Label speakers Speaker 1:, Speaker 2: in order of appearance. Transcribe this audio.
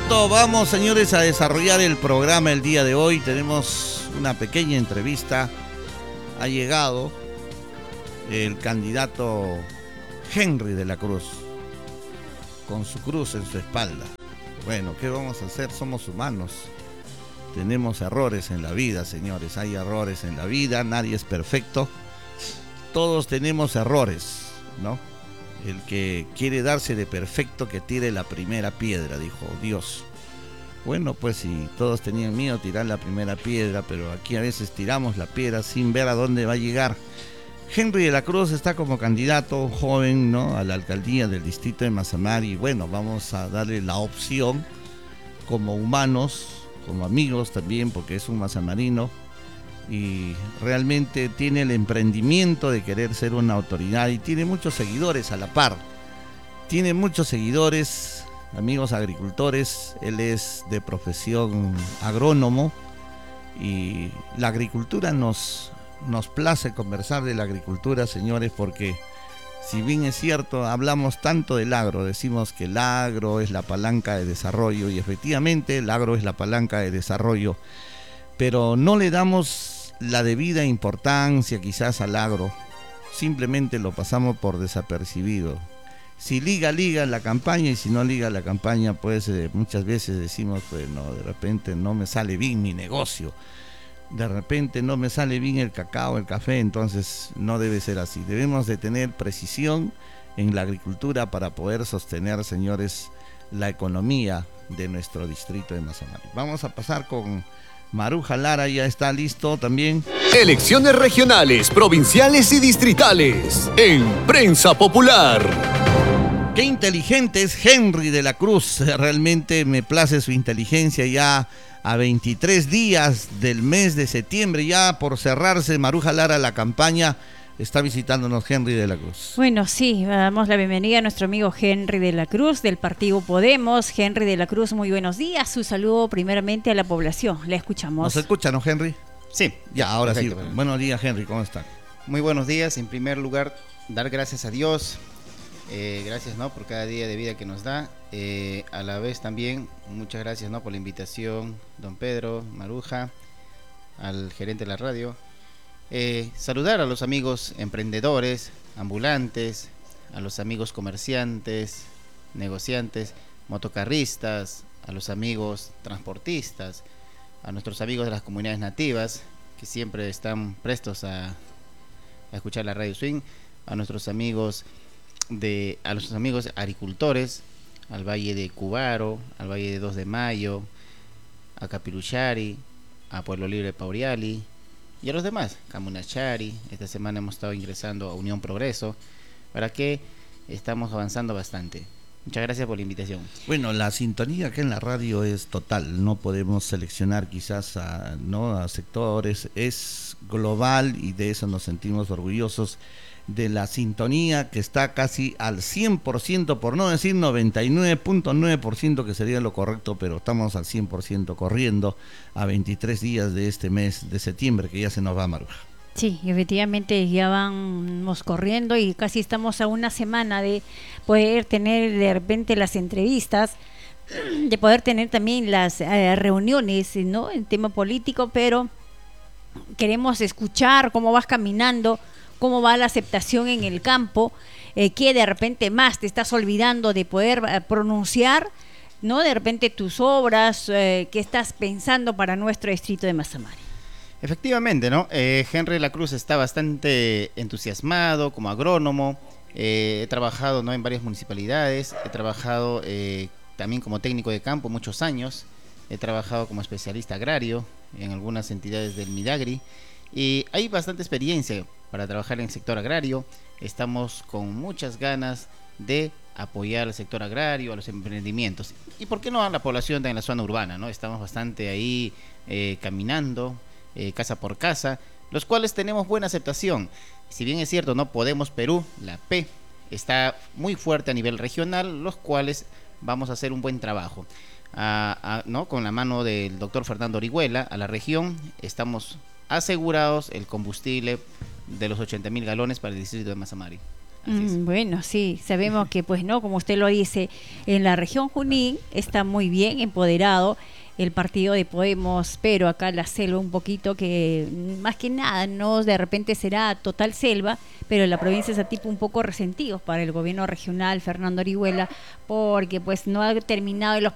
Speaker 1: minuto vamos, señores, a desarrollar el programa el día de hoy. Tenemos una pequeña entrevista. Ha llegado el candidato Henry de la Cruz con su cruz en su espalda. Bueno, ¿qué vamos a hacer? Somos humanos. Tenemos errores en la vida, señores. Hay errores en la vida, nadie es perfecto. Todos tenemos errores, ¿no? El que quiere darse de perfecto que tire la primera piedra, dijo Dios. Bueno, pues si todos tenían miedo a tirar la primera piedra, pero aquí a veces tiramos la piedra sin ver a dónde va a llegar. Henry de la Cruz está como candidato joven, ¿no?, a la alcaldía del distrito de Mazamar, y bueno, vamos a darle la opción como humanos, como amigos también, porque es un mazamarino y realmente tiene el emprendimiento de querer ser una autoridad y tiene muchos seguidores a la par. Tiene muchos seguidores, amigos agricultores. Él es de profesión agrónomo y la agricultura nos place conversar de la agricultura, señores, porque si bien es cierto, hablamos tanto del agro, decimos que el agro es la palanca de desarrollo y efectivamente el agro es la palanca de desarrollo, pero no le damos la debida importancia quizás al agro, simplemente lo pasamos por desapercibido. Si liga la campaña, y si no liga la campaña, pues muchas veces decimos, pues no, de repente no me sale bien mi negocio, de repente no me sale bien el cacao, el café, entonces no debe ser así. Debemos de tener precisión en la agricultura para poder sostener, señores, la economía de nuestro distrito de Mazamar. Vamos a pasar con Maruja Lara, ya está listo también.
Speaker 2: Elecciones regionales, provinciales y distritales en Prensa Popular.
Speaker 1: Qué inteligente es Henry de la Cruz, realmente me place su inteligencia. Ya a 23 días del mes de septiembre, ya por cerrarse, Maruja Lara, la campaña. Está visitándonos Henry de la Cruz.
Speaker 3: Bueno, sí, damos la bienvenida a nuestro amigo Henry de la Cruz del Partido Podemos. Henry de la Cruz, muy buenos días. Su saludo primeramente a la población. Le escuchamos.
Speaker 1: ¿Nos escucha, no, Henry?
Speaker 4: Sí.
Speaker 1: Ya, ahora perfecto, sí.
Speaker 4: Bueno.
Speaker 1: Buenos días, Henry, ¿cómo está?
Speaker 4: Muy buenos días. En primer lugar, dar gracias a Dios. Gracias, ¿no?, por cada día de vida que nos da. A la vez también, muchas gracias, ¿no?, por la invitación, don Pedro, Maruja, al gerente de la radio. Saludar a los amigos emprendedores, ambulantes, a los amigos comerciantes, negociantes, motocarristas, a los amigos transportistas, a nuestros amigos de las comunidades nativas que siempre están prestos a escuchar la Radio Swing, a nuestros amigos agricultores, al Valle de Cubaro, al Valle de 2 de Mayo, a Capiruchari, a Pueblo Libre de Pauriali, y a los demás, Camunachari. Esta semana hemos estado ingresando a Unión Progreso, para que estamos avanzando bastante. Muchas gracias por la invitación.
Speaker 1: Bueno, la sintonía acá en la radio es total, no podemos seleccionar quizás a sectores, es global y de eso nos sentimos orgullosos, de la sintonía que está casi al 100%, por no decir 99.9%, que sería lo correcto, pero estamos al 100% corriendo a 23 días de este mes de septiembre, que ya se nos va, Maruja.
Speaker 3: Sí, efectivamente ya vamos corriendo y casi estamos a una semana de poder tener de repente las entrevistas, de poder tener también las reuniones, ¿no?, en tema político, pero queremos escuchar cómo vas caminando, cómo va la aceptación en el campo, que de repente más te estás olvidando de poder pronunciar, ¿no?, de repente tus obras, qué estás pensando para nuestro distrito de Mazamar.
Speaker 4: Efectivamente, ¿no? Henry de la Cruz está bastante entusiasmado como agrónomo. He trabajado, ¿no?, en varias municipalidades, he trabajado también como técnico de campo muchos años, he trabajado como especialista agrario en algunas entidades del Midagri y hay bastante experiencia para trabajar en el sector agrario. Estamos con muchas ganas de apoyar al sector agrario, a los emprendimientos y por qué no a la población en la zona urbana, ¿no? Estamos bastante ahí caminando casa por casa, los cuales tenemos buena aceptación. Si bien es cierto, no Podemos Perú, la P, está muy fuerte a nivel regional, los cuales vamos a hacer un buen trabajo. ¿No? Con la mano del doctor Fernando Orihuela, a la región, estamos asegurados el combustible de los 80.000 galones para el distrito de Mazamari. Así es.
Speaker 3: Bueno, sí, sabemos que pues no, como usted lo dice, en la región Junín está muy bien empoderado el partido de Podemos, pero acá la selva un poquito que más que nada no de repente será total selva, pero la provincia es a tipo un poco resentidos para el gobierno regional Fernando Orihuela, porque pues no ha terminado los